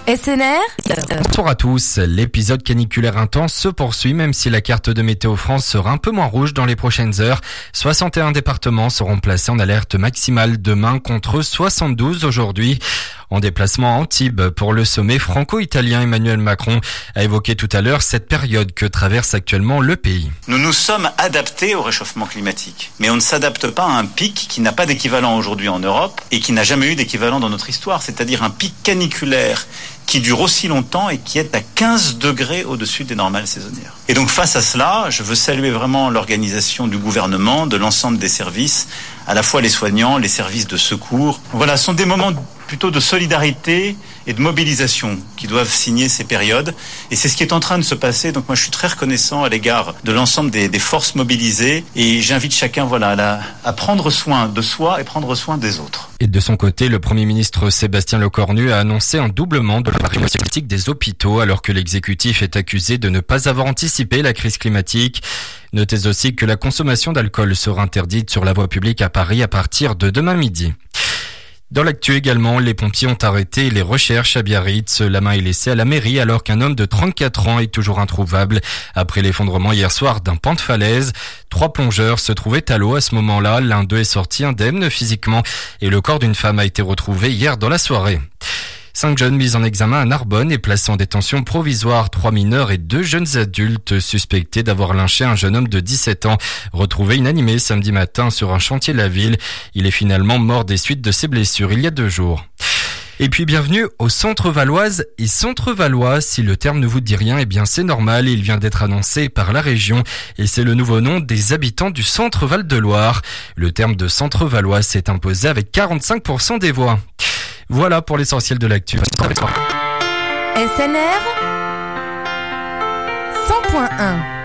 SNR. Bonjour à tous, l'épisode caniculaire intense se poursuit même si la carte de Météo France sera un peu moins rouge dans les prochaines heures. 61 départements seront placés en alerte maximale demain contre 72 aujourd'hui. En déplacement à Antibes pour le sommet franco-italien, Emmanuel Macron a évoqué tout à l'heure cette période que traverse actuellement le pays. Nous nous sommes adaptés au réchauffement climatique, mais on ne s'adapte pas à un pic qui n'a pas d'équivalent aujourd'hui en Europe et qui n'a jamais eu d'équivalent dans notre histoire, c'est-à-dire un pic caniculaire qui dure aussi longtemps et qui est à 15 degrés au-dessus des normales saisonnières. Et donc face à cela, je veux saluer vraiment l'organisation du gouvernement, de l'ensemble des services, à la fois les soignants, les services de secours. Voilà, ce sont des moments plutôt de solidarité et de mobilisation qui doivent signer ces périodes. Et c'est ce qui est en train de se passer. Donc moi, je suis très reconnaissant à l'égard de l'ensemble des forces mobilisées. Et j'invite chacun à prendre soin de soi et prendre soin des autres. Et de son côté, le Premier ministre Sébastien Lecornu a annoncé un doublement de la prime climatique des hôpitaux alors que l'exécutif est accusé de ne pas avoir anticipé la crise climatique. Notez aussi que la consommation d'alcool sera interdite sur la voie publique à Paris à partir de demain midi. Dans l'actu également, les pompiers ont arrêté les recherches à Biarritz. La main est laissée à la mairie alors qu'un homme de 34 ans est toujours introuvable. Après l'effondrement hier soir d'un pan de falaise, 3 plongeurs se trouvaient à l'eau à ce moment-là. L'un d'eux est sorti indemne physiquement et le corps d'une femme a été retrouvé hier dans la soirée. 5 jeunes mis en examen à Narbonne et placés en détention provisoire, 3 mineurs et 2 jeunes adultes suspectés d'avoir lynché un jeune homme de 17 ans, retrouvé inanimé samedi matin sur un chantier de la ville. Il est finalement mort des suites de ses blessures il y a 2 jours. Et puis bienvenue au Centre Valoise et Centre Valois. Si le terme ne vous dit rien, eh bien c'est normal, il vient d'être annoncé par la région et c'est le nouveau nom des habitants du Centre Val-de-Loire. Le terme de Centre Valois s'est imposé avec 45% des voix. Voilà pour l'essentiel de l'actu. SNR 100.1